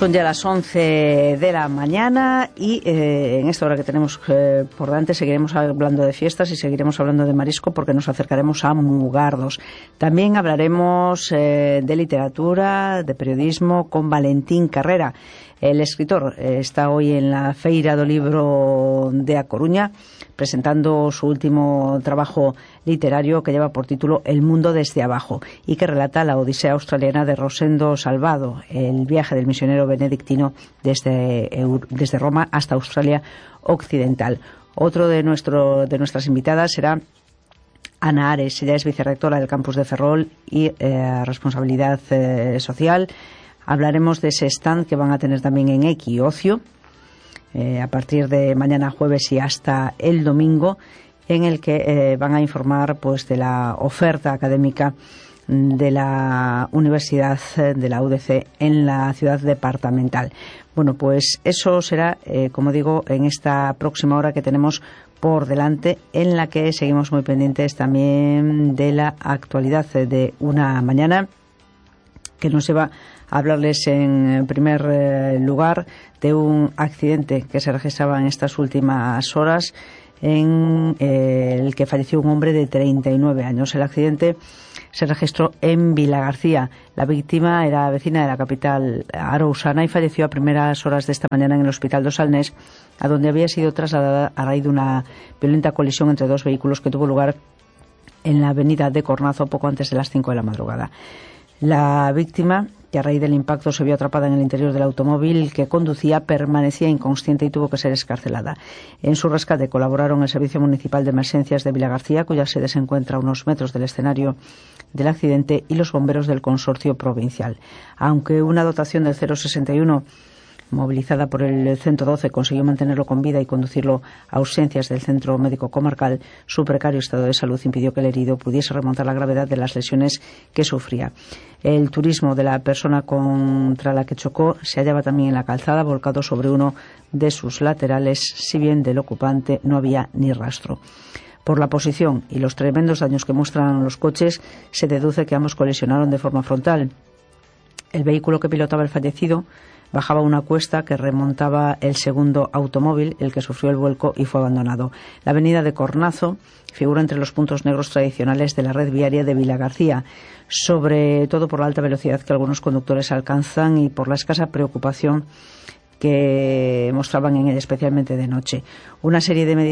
Son ya las 11 de la mañana y en esta hora que tenemos por delante seguiremos hablando de fiestas y seguiremos hablando de marisco porque nos acercaremos a Mugardos. También hablaremos de literatura, de periodismo con Valentín Carrera. El escritor está hoy en la Feira do Libro de A Coruña presentando su último trabajo literario que lleva por título El mundo desde abajo y que relata la odisea australiana de Rosendo Salvado, el viaje del misionero benedictino desde Roma hasta Australia Occidental. Otro de nuestras invitadas será Ana Ares. Ella es vicerrectora del campus de Ferrol y responsabilidad social. Hablaremos de ese stand que van a tener también en Equiocio a partir de mañana jueves y hasta el domingo, en el que van a informar pues de la oferta académica de la Universidad de la UDC en la ciudad departamental. Bueno, pues eso será, como digo, en esta próxima hora que tenemos por delante, en la que seguimos muy pendientes también de la actualidad de una mañana que nos lleva a hablarles en primer lugar de un accidente que se registraba en estas últimas horas en el que falleció un hombre de 39 años. El accidente se registró en Vilagarcía. La víctima era vecina de la capital arousana y falleció a primeras horas de esta mañana en el Hospital dos Salnés, a donde había sido trasladada a raíz de una violenta colisión entre dos vehículos que tuvo lugar en la avenida de Cornazo poco antes de las 5 de la madrugada. La víctima, que a raíz del impacto se vio atrapada en el interior del automóvil que conducía, permanecía inconsciente y tuvo que ser excarcelada. En su rescate colaboraron el Servicio Municipal de Emergencias de Vilagarcía, cuya sede se encuentra a unos metros del escenario del accidente, y los bomberos del Consorcio Provincial. Aunque una dotación del 061 movilizada por el 112 consiguió mantenerlo con vida y conducirlo a urgencias del centro médico comarcal, su precario estado de salud impidió que el herido pudiese remontar la gravedad de las lesiones que sufría. El turismo de la persona contra la que chocó se hallaba también en la calzada, volcado sobre uno de sus laterales, si bien del ocupante no había ni rastro. Por la posición y los tremendos daños que muestran los coches, se deduce que ambos colisionaron de forma frontal. El vehículo que pilotaba el fallecido bajaba una cuesta que remontaba el segundo automóvil, el que sufrió el vuelco y fue abandonado. La avenida de Cornazo figura entre los puntos negros tradicionales de la red viaria de Vilagarcía, sobre todo por la alta velocidad que algunos conductores alcanzan y por la escasa preocupación que mostraban en él, especialmente de noche. Una serie de medidas